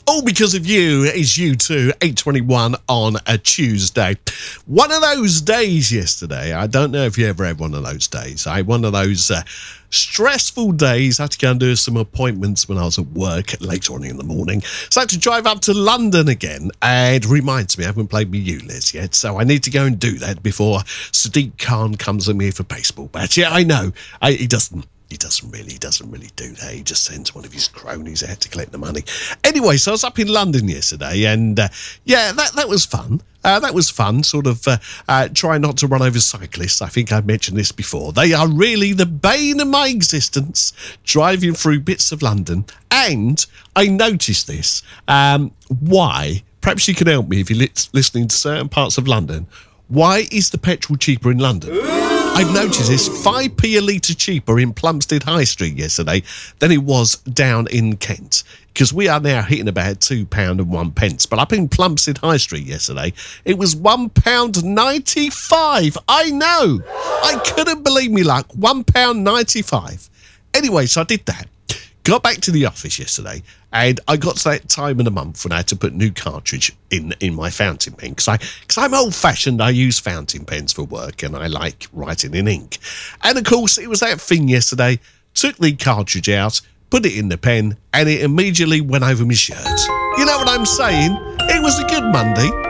All because of you is U2, 8:21 on a Tuesday. One of those days yesterday. I don't know if you ever had one of those days. One of those stressful days. I had to go and do some appointments when I was at work later on in the morning. So I had to drive up to London again. And it reminds me, I haven't played with ULEZ yet. So I need to go and do that before Sadiq Khan comes at me for baseball bats. Yeah, I know. He doesn't really do that. He just sends one of his cronies out to collect the money. Anyway, so I was up in London yesterday, and that was fun. That was fun, sort of trying not to run over cyclists. I think I've mentioned this before. They are really the bane of my existence, driving through bits of London. And I noticed this. Why? Perhaps you can help me if you're listening to certain parts of London. Why is the petrol cheaper in London? I've noticed this 5p a litre cheaper in Plumstead High Street yesterday than it was down in Kent. Because we are now hitting about £2.01. But up in Plumstead High Street yesterday, it was £1.95. I know. I couldn't believe me luck. £1.95. Anyway, so I did that. Got back to the office yesterday, and I got to that time of the month when I had to put new cartridge in my fountain pen. Because I'm old-fashioned, I use fountain pens for work, and I like writing in ink. And, of course, it was that thing yesterday. Took the cartridge out, put it in the pen, and it immediately went over my shirt. You know what I'm saying? It was a good Monday.